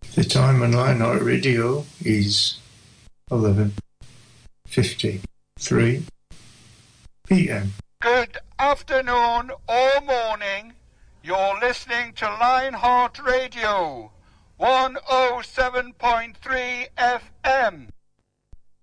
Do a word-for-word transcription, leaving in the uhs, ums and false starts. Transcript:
The time on Lionheart Radio is eleven fifty-three p m. Good afternoon or morning. You're listening to Lionheart Radio, one oh seven point three F M.